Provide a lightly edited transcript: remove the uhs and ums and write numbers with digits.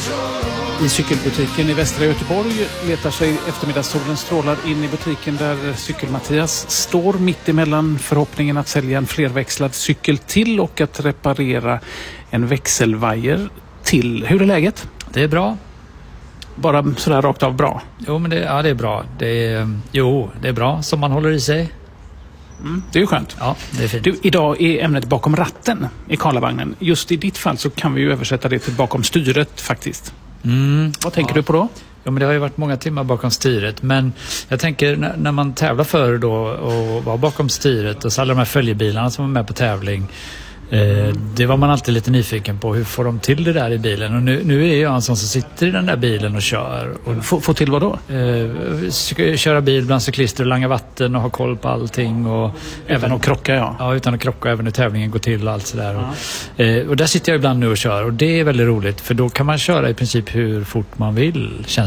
I cykelbutiken i västra Göteborg letar sig eftermiddagssolen strålar in i butiken där Cykel-Mattias står mitt emellan förhoppningen att sälja en flerväxlad cykel till och att reparera en växelvajer till. Hur är läget? Det är bra. Bara sådär rakt av bra? Jo, men det är bra. Det är bra som man håller i sig. Det är ju skönt. Ja, det är fint. Du, idag är ämnet bakom ratten i Karlavagnen. Just i ditt fall så kan vi ju översätta det till bakom styret faktiskt. Vad tänker du på då? Ja, men det har ju varit många timmar bakom styret. Men jag tänker när man tävlar för då och var bakom styret och så alla de här följebilarna som var med på tävling. Det var man alltid lite nyfiken på. Hur får de till det där i bilen? Och nu är jag en sån som sitter i den där bilen och kör. Och få till vad då? Köra bil bland cyklister och langa vatten och ha koll på allting. Och utan att krocka, Ja, utan att krocka, även hur tävlingen går till och allt sådär. Och där sitter jag ibland nu och kör. Och det är väldigt roligt. För då kan man köra i princip hur fort man vill, känns